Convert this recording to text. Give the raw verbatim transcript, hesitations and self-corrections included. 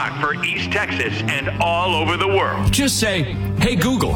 talk for East Texas and all over the world. Just say, hey, Google,